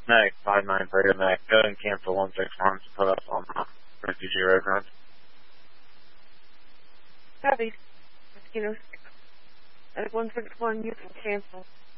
Meg, 593 Meg. Go ahead and cancel 161 to put us on the refugee residence. Copy. Mosquito 6. At 161, you can cancel.